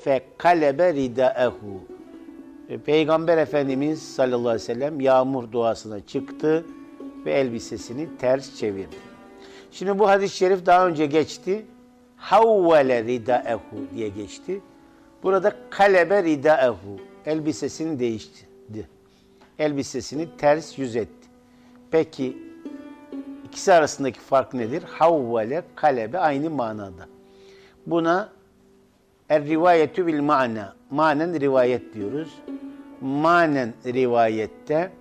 fe kalebe ridaehu. Peygamber Efendimiz sallallahu aleyhi ve sellem yağmur duasına çıktı ve elbisesini ters çevirdi. Şimdi bu hadis-i şerif daha önce geçti. Havvele ridaehu diye geçti. Burada kalebe ridaehu, elbisesini değiştirdi. Elbisesini ters yüz etti. Peki ikisi arasındaki fark nedir? Havvele, kalebe aynı manada. Buna er-rivayetü bil ma'na, manen rivayet diyoruz. Manen rivayette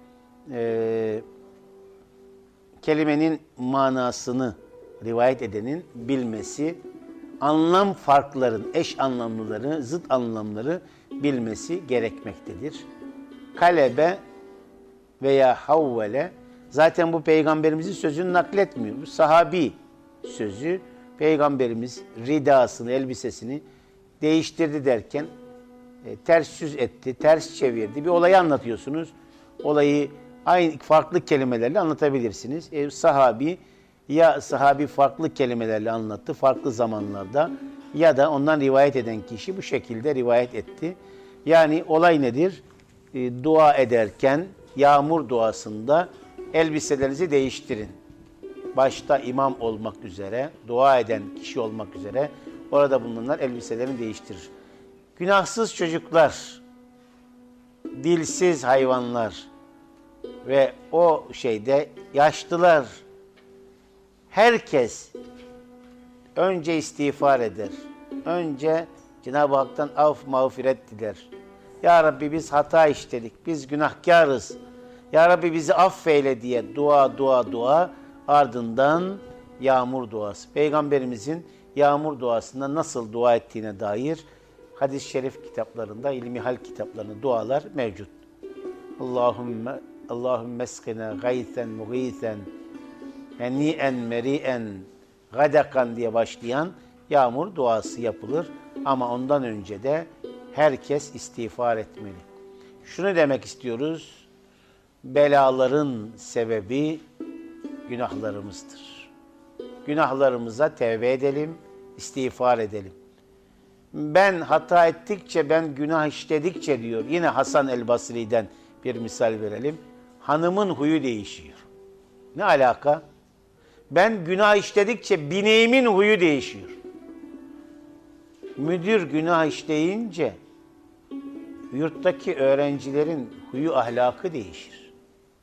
kelimenin manasını rivayet edenin bilmesi, anlam farkların, eş anlamlıları, zıt anlamları bilmesi gerekmektedir. Kalebe veya havvele, zaten bu Peygamberimizin sözünü nakletmiyor. Bu sahabi sözü. Peygamberimiz ridasını, elbisesini değiştirdi derken ters yüz etti, ters çevirdi. Bir olayı anlatıyorsunuz. Olayı aynı farklı kelimelerle anlatabilirsiniz. Sahabi farklı kelimelerle anlattı, farklı zamanlarda, ya da ondan rivayet eden kişi bu şekilde rivayet etti. Yani olay nedir? Dua ederken, yağmur duasında elbiselerinizi değiştirin. Başta imam olmak üzere, dua eden kişi olmak üzere orada bulunanlar elbiselerini değiştirir. Günahsız çocuklar, dilsiz hayvanlar ve o yaşlılar, herkes önce istiğfar eder. Önce Cenab-ı Hak'tan af mağfiret diler. Ya Rabbi biz hata işledik, biz günahkarız. Ya Rabbi bizi affeyle diye dua, ardından yağmur duası. Peygamberimizin yağmur duasında nasıl dua ettiğine dair hadis-i şerif kitaplarında, ilmihal kitaplarında dualar mevcut. Allahümme eskina gaysen mughisen heni'en meri'en gadakan diye başlayan yağmur duası yapılır. Ama ondan önce de herkes istiğfar etmeli. Şunu demek istiyoruz, belaların sebebi günahlarımızdır. Günahlarımıza tevbe edelim, istiğfar edelim. Ben hata ettikçe, ben günah işledikçe diyor. Yine Hasan el-Basri'den bir misal verelim. Hanımın huyu değişiyor. Ne alaka? Ben günah işledikçe bineğimin huyu değişiyor. Müdür günah işleyince yurttaki öğrencilerin huyu ahlakı değişir.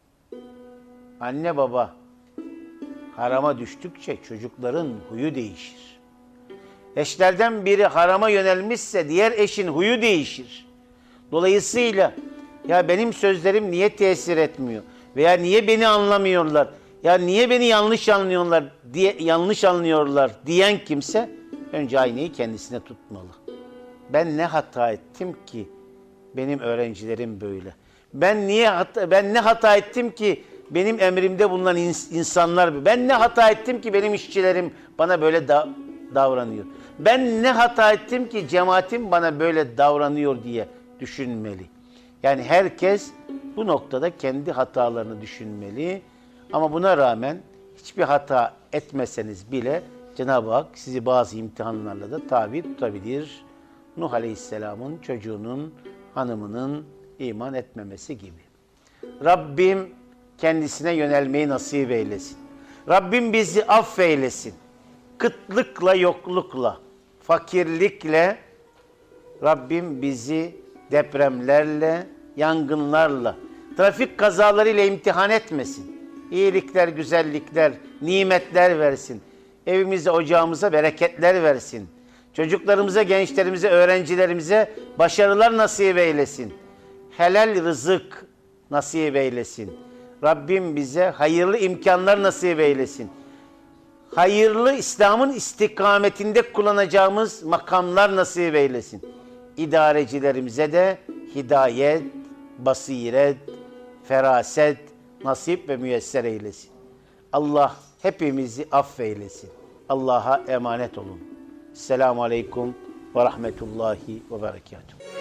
Anne baba harama düştükçe çocukların huyu değişir. Eşlerden biri harama yönelmişse diğer eşin huyu değişir. Dolayısıyla ya benim sözlerim niye tesir etmiyor? Veya niye beni anlamıyorlar? Ya niye beni yanlış anlıyorlar diyen kimse önce aynayı kendisine tutmalı. Ben ne hata ettim ki benim öğrencilerim böyle? Ben ne hata ettim ki benim emrimde bulunan insanlar böyle? Ben ne hata ettim ki benim işçilerim bana böyle davranıyor? Ben ne hata ettim ki cemaatim bana böyle davranıyor diye düşünmeli. Yani herkes bu noktada kendi hatalarını düşünmeli. Ama buna rağmen hiçbir hata etmeseniz bile Cenab-ı Hak sizi bazı imtihanlarla da tabi tutabilir. Nuh Aleyhisselam'ın çocuğunun, hanımının iman etmemesi gibi. Rabbim kendisine yönelmeyi nasip eylesin. Rabbim bizi affeylesin. Kıtlıkla, yoklukla, fakirlikle Rabbim bizi depremlerle, yangınlarla, trafik kazalarıyla imtihan etmesin. İyilikler, güzellikler, nimetler versin. Evimize, ocağımıza bereketler versin. Çocuklarımıza, gençlerimize, öğrencilerimize başarılar nasip eylesin. Helal rızık nasip eylesin. Rabbim bize hayırlı imkanlar nasip eylesin. Hayırlı İslam'ın istikametinde kullanacağımız makamlar nasip eylesin. İdarecilerimize de hidayet, basiret, feraset nasip ve müyesser eylesin. Allah hepimizi affeylesin. Allah'a emanet olun. Selamun Aleyküm ve Rahmetullahi ve Berekatuhu.